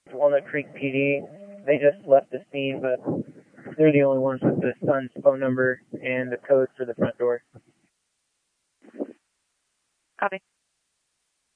Walnut Creek PD. They just left the scene, but they're the only ones with the son's phone number and the code for the front door. Copy.